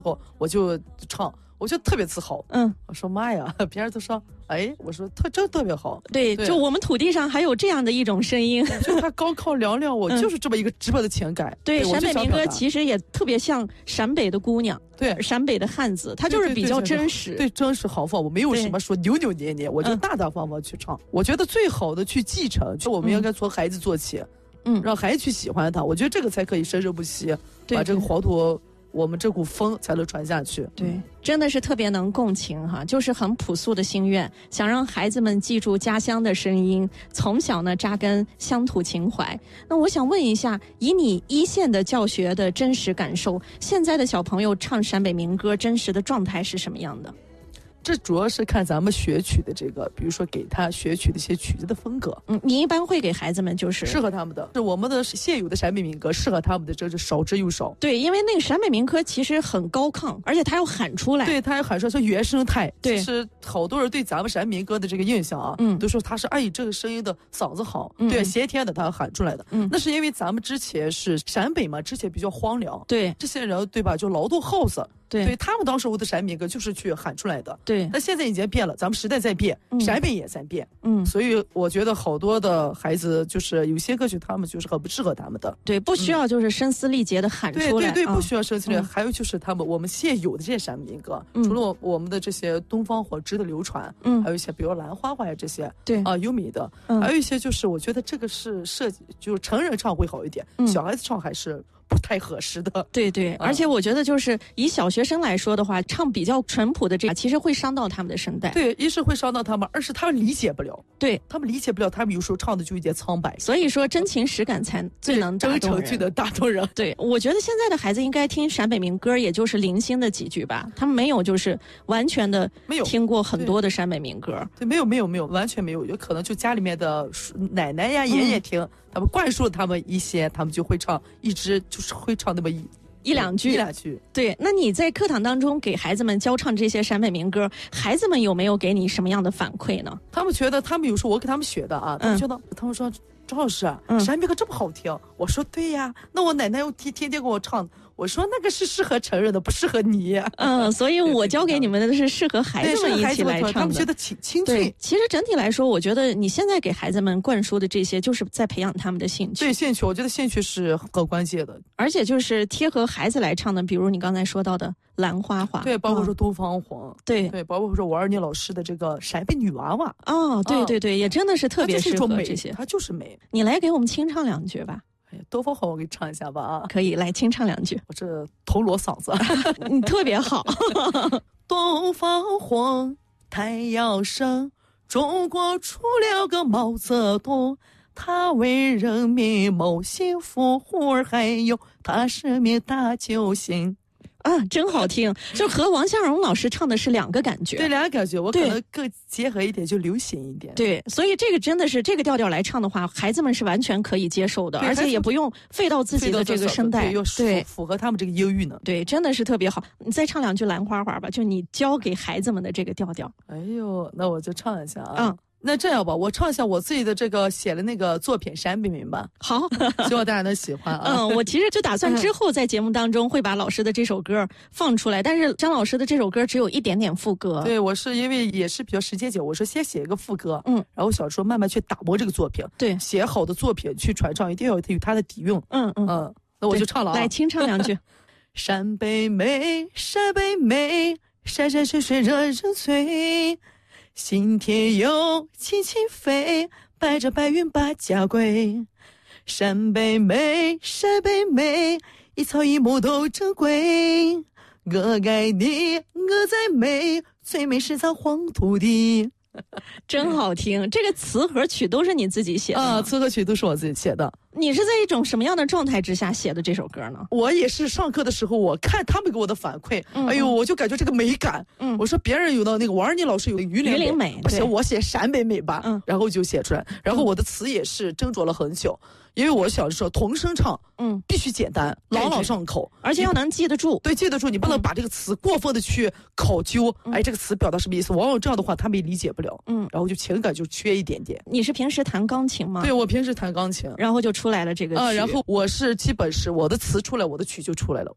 后我就唱，我就特别自豪。我说妈呀，别人都说，哎，我说真特别好。 对，就我们土地上还有这样的一种声音。 就他高靠嘹亮，我就是这么一个直白的情感。 对，陕北民歌其实也特别像陕北的姑娘， 对， 陕北的汉子，它就是比较真实。 对，真实豪放，我没有什么说扭扭捏捏，我就大大方方去唱。我觉得最好的去继承，就我们应该从孩子做起，让孩子去喜欢它。我觉得这个才可以生生不息，把这个黄土。我们这股风才能传下去。 对，真的是特别能共情哈，就是很朴素的心愿，想让孩子们记住家乡的声音，从小呢扎根乡土情怀。那我想问一下，以你一线的教学的真实感受，现在的小朋友唱陕北民歌真实的状态是什么样的？ 这主要是看咱们学曲的这个，比如说给他学曲的一些曲子的风格。 你一般会给孩子们就是适合他们的，是我们的现有的陕北民歌适合他们的，这是少之又少。 对，因为那个陕北民歌其实很高亢，而且他要喊出来。 对，他要喊出来，说原生态。 对， 其实好多人对咱们陕北民歌的这个印象啊，都说他是这个声音的嗓子好，对，先天的他要喊出来的。那是因为咱们之前是陕北嘛，之前比较荒凉， 对， 这些人对吧，就劳动耗死。 对， 他们当时我的陕北民歌就是去喊出来的。 对， 那现在已经变了，咱们时代在变，陕北也在变。所以我觉得好多的孩子就是有些歌曲他们就是很不适合他们的。 对，不需要就是声嘶力竭的喊出来。 对，不需要声嘶力竭。还有就是我们现有的这些陕北民歌，除了我们的这些东方火值得流传，还有一些比如兰花花呀这些， 对优美的，还有一些就是我觉得这个是设计，就是成人唱会好一点，小孩子唱还是不太合适的。 对，而且我觉得就是以小学生来说的话，唱比较淳朴的这其实会伤到他们的声带。 对，一是会伤到他们，二是他们理解不了。 对， 他们理解不了，他们有时候唱的就有点苍白。 所以说真情实感才最能打动人， 真诚就能打动人。 对，我觉得现在的孩子应该听陕北民歌，也就是零星的几句吧，他们没有就是完全的听过很多的陕北民歌。 对，没有，完全没有，有可能就家里面的奶奶呀、爷爷听。他们灌输了他们一些，他们就会唱，一直就是会唱那么一两句。 对，那你在课堂当中给孩子们教唱这些陕北民歌，孩子们有没有给你什么样的反馈呢？ 他们觉得，他们有时候我给他们学的啊，他们觉得，他们说张老师，陕北民歌这么好听。我说对呀，那我奶奶又天天给我唱。我说那个是适合成人的，不适合你。 所以我教给你们的是适合孩子们一起来唱的。 他们觉得清脆。 其实整体来说，我觉得你现在给孩子们灌输的这些，就是在培养他们的兴趣。 对，兴趣，我觉得兴趣是很关键的。 而且就是贴合孩子来唱的，比如你刚才说到的兰花花， 对，包括说东方黄， 对， 包括说王二妮老师的这个陕北女娃娃。 对，也真的是特别适合这些。 它就是美。 你来给我们清唱两句吧。 东方黄我给你唱一下吧啊！ 可以，来清唱两句。 我这铜锣嗓子， 你特别好。 东方黄，太阳升，中国出了个毛泽东，他为人民谋幸福，忽而还有他是名大救星。 真好听，就和王向荣老师唱的是两个感觉。 对，两个感觉，我可能更结合一点，就流行一点。 对，所以这个真的是这个调调来唱的话，孩子们是完全可以接受的，而且也不用费到自己的这个声带， 对，符合他们这个音域呢。 对，真的是特别好。你再唱两句兰花花吧，就你教给孩子们的这个调调。 哎呦，那我就唱一下啊。那这样吧，我唱一下我自己的这个写的那个作品《陕北民》吧。 好， 希望大家能喜欢啊。 我其实就打算之后在节目当中会把老师的这首歌放出来，但是张老师的这首歌只有一点点副歌。 对，我是因为也是比较时间久，我说先写一个副歌，然后小时候慢慢去打磨这个作品。对，写好的作品去传唱，一定要有它的底蕴。那我就唱了啊， 来清唱两句。 陕北美，陕北美，山山水水人人醉。心田有轻轻飞，摆着白云把家归。陕北美，陕北美，一草一木都珍贵。我爱你，我在美，最美是咱黄土地。 真好听，这个词和曲都是你自己写的词和曲都是我自己写的。 你是在一种什么样的状态之下写的这首歌呢？ 我也是上课的时候，我看他们给我的反馈，哎呦，我就感觉这个美感。我说别人有的那个王二妮老师有榆林美，不行，我写陕北美吧。然后就写出来，然后我的词也是斟酌了很久。因为我小的时候童声唱，必须简单，朗朗上口， 而且要能记得住。 对，记得住，你不能把这个词过分的去考究。这个词表达什么意思？往往这样的话，他们也理解不了。然后就情感就缺一点点。 你是平时弹钢琴吗？ 对，我平时弹钢琴， 然后就出来了这个曲。 然后我是基本是我的词出来，我的曲就出来了。